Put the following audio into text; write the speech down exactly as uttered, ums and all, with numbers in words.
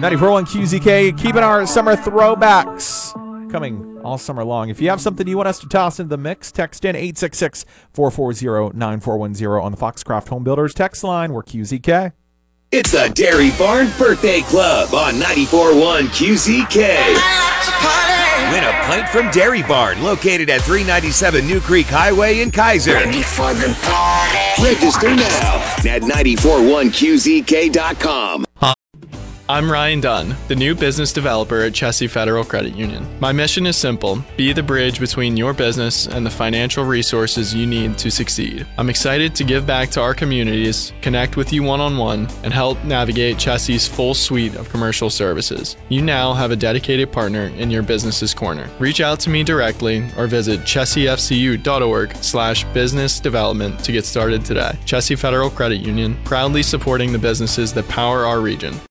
ninety-four point one Q Z K, keeping our summer throwbacks coming all summer long. If you have something you want us to toss into the mix, text in eight six six, four four zero, nine four one zero on the Foxcroft Home Builders text line. We're Q Z K. It's the Dairy Barn Birthday Club on ninety-four point one Q Z K. Win a pint from Dairy Barn, located at three ninety-seven New Creek Highway in Kaiser. Register now at nine four one Q Z K dot com. I'm Ryan Dunn, the new business developer at Chessie Federal Credit Union. My mission is simple: be the bridge between your business and the financial resources you need to succeed. I'm excited to give back to our communities, connect with you one-on-one, and help navigate Chessie's full suite of commercial services. You now have a dedicated partner in your business's corner. Reach out to me directly or visit chessiefcu.org slash business development to get started today. Chessie Federal Credit Union, proudly supporting the businesses that power our region.